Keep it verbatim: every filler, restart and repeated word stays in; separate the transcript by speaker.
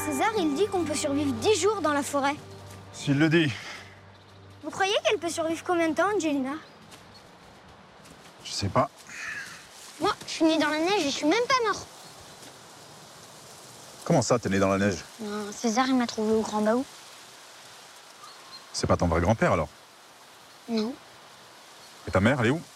Speaker 1: César, il dit qu'on peut survivre dix jours dans la forêt.
Speaker 2: S'il le dit.
Speaker 1: Vous croyez qu'elle peut survivre combien de temps, Angelina?
Speaker 2: Je sais pas.
Speaker 1: Moi, je suis née dans la neige et je suis même pas mort.
Speaker 2: Comment ça, t'es né dans la neige?
Speaker 1: Non, César, il m'a trouvé au Grand Bahut.
Speaker 2: C'est pas ton vrai grand-père, alors?
Speaker 1: Non.
Speaker 2: Et ta mère, elle est où?